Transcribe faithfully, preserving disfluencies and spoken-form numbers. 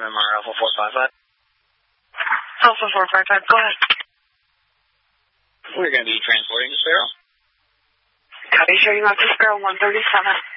M M R Alpha four five five. Alpha four five five, go ahead. We're going to be transporting to Sparrow. Copy, sure you want to Sparrow one thirty-seven.